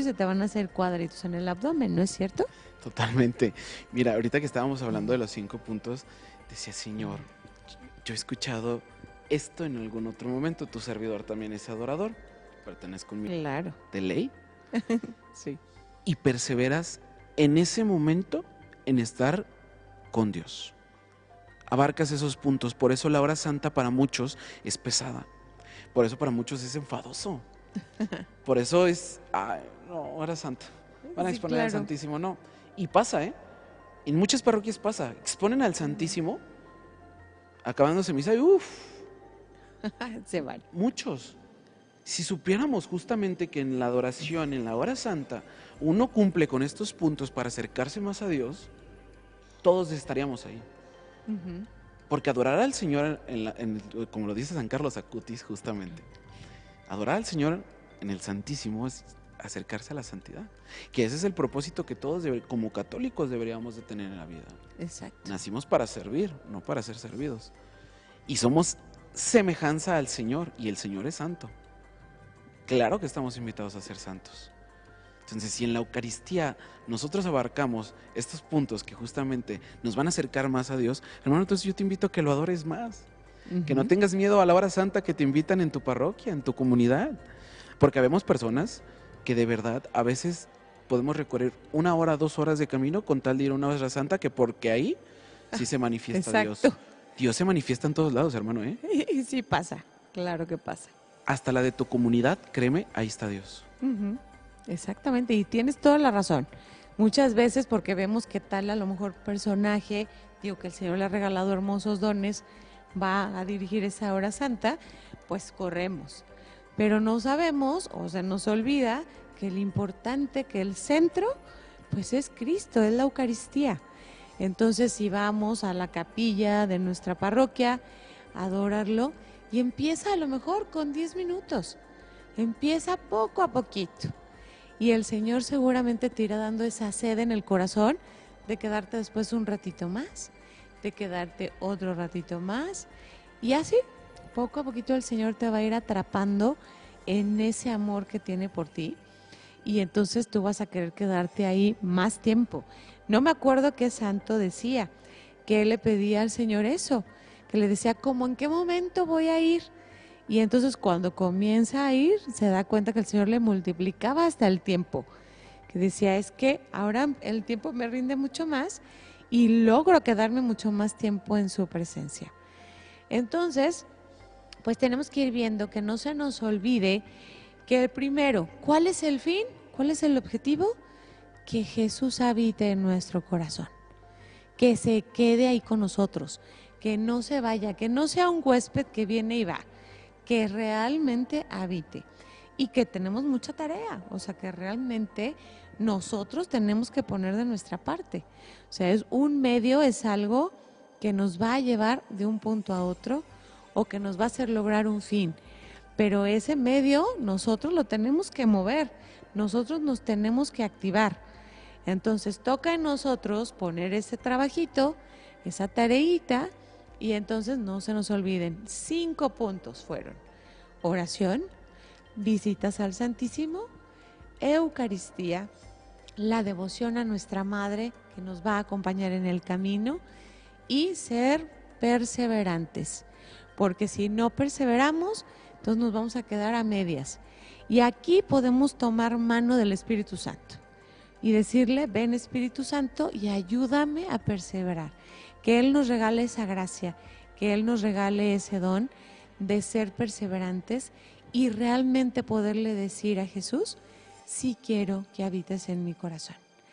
se te van a hacer cuadritos en el abdomen, ¿no es cierto? Totalmente. Mira, ahorita que estábamos hablando de los 5 puntos, decía, Señor, yo he escuchado esto en algún otro momento. Tu servidor también es adorador, pertenezco a un Claro. de ley Sí. y perseveras en ese momento en estar con Dios. Abarcas esos puntos. Por eso la hora santa para muchos es pesada. Por eso para muchos es enfadoso. Por eso es, ay, no, hora santa. Van a Sí, exponer al claro. Santísimo, no. Y pasa, ¿eh? En muchas parroquias pasa. Exponen al Santísimo, acabándose misa y uff, Se van. muchos. Si supiéramos justamente que en la adoración, en la hora santa, uno cumple con estos puntos para acercarse más a Dios, todos estaríamos ahí. Ujú. Porque adorar al Señor, como lo dice San Carlos Acutis justamente, adorar al Señor en el Santísimo es acercarse a la santidad. Que ese es el propósito que todos como católicos deberíamos de tener en la vida. Exacto. Nacimos para servir, no para ser servidos. Y somos semejanza al Señor, y el Señor es santo. Claro que estamos invitados a ser santos. Entonces, si en la Eucaristía nosotros abarcamos estos puntos que justamente nos van a acercar más a Dios, hermano, entonces yo te invito a que lo adores más. Que no Ujú. tengas miedo a la hora santa que te invitan en tu parroquia, en tu comunidad. Porque habemos personas que de verdad a veces podemos recorrer 1 hora, 2 horas de camino con tal de ir a una hora santa, que porque ahí sí se manifiesta Dios. Exacto. Dios se manifiesta en todos lados, hermano, ¿eh? Y sí pasa, claro que pasa. Hasta la de tu comunidad, créeme, ahí está Dios. Ujú. Exactamente, y tienes toda la razón. Muchas veces porque vemos que tal a lo mejor personaje, digo que el Señor le ha regalado hermosos dones, va a dirigir esa hora santa, pues corremos. Pero no sabemos o se nos olvida que lo importante, que el centro, pues es Cristo, es la Eucaristía. Entonces si vamos a la capilla de nuestra parroquia a adorarlo y empieza a lo mejor con 10 minutos, empieza poco a poquito. Y el Señor seguramente te irá dando esa sed en el corazón de quedarte después un ratito más, de quedarte otro ratito más. Y así, poco a poquito el Señor te va a ir atrapando en ese amor que tiene por ti. Y entonces tú vas a querer quedarte ahí más tiempo. No me acuerdo qué santo decía, que él le pedía al Señor eso, que le decía, ¿cómo en qué momento voy a ir? Y entonces cuando comienza a ir, se da cuenta que el Señor le multiplicaba hasta el tiempo. Que decía, es que ahora el tiempo me rinde mucho más y logro quedarme mucho más tiempo en su presencia. Entonces, pues tenemos que ir viendo que no se nos olvide que el primero, ¿cuál es el fin? ¿Cuál es el objetivo? Que Jesús habite en nuestro corazón, que se quede ahí con nosotros, que no se vaya, que no sea un huésped que viene y va, que realmente habite y que tenemos mucha tarea, o sea que realmente nosotros tenemos que poner de nuestra parte. O sea, es un medio, es algo que nos va a llevar de un punto a otro o que nos va a hacer lograr un fin. Pero ese medio nosotros lo tenemos que mover, nosotros nos tenemos que activar. Entonces toca en nosotros poner ese trabajito, esa tareita, y entonces no se nos olviden, 5 puntos fueron: oración, visitas al Santísimo, Eucaristía, la devoción a nuestra Madre que nos va a acompañar en el camino y ser perseverantes, porque si no perseveramos, entonces nos vamos a quedar a medias. Y aquí podemos tomar mano del Espíritu Santo y decirle, ven Espíritu Santo y ayúdame a perseverar, que Él nos regale esa gracia, que Él nos regale ese don de ser perseverantes y realmente poderle decir a Jesús, sí quiero que habites en mi corazón.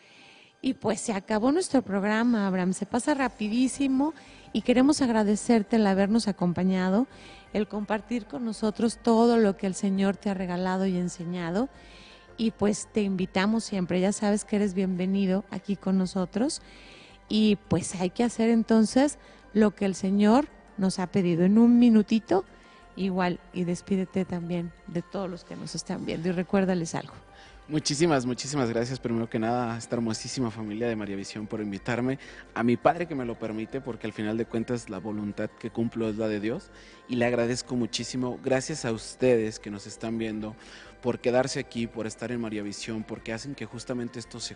Y pues se acabó nuestro programa, Abraham, se pasa rapidísimo y queremos agradecerte el habernos acompañado, el compartir con nosotros todo lo que el Señor te ha regalado y enseñado. Y pues te invitamos siempre, ya sabes que eres bienvenido aquí con nosotros y pues hay que hacer entonces lo que el Señor nos ha pedido en un minutito, igual, y despídete también de todos los que nos están viendo y recuérdales algo. Muchísimas, muchísimas gracias, primero que nada, a esta hermosísima familia de María Visión por invitarme, a mi padre que me lo permite, porque al final de cuentas la voluntad que cumplo es la de Dios, y le agradezco muchísimo, gracias a ustedes que nos están viendo, por quedarse aquí, por estar en María Visión, porque hacen que justamente esto se